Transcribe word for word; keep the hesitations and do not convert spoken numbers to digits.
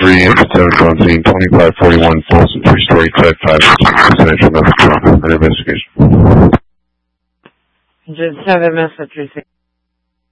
three, seven seventeen, twenty-five forty-one, Folsom, three-story, type five, residential, number two, under investigation. Just have a message received.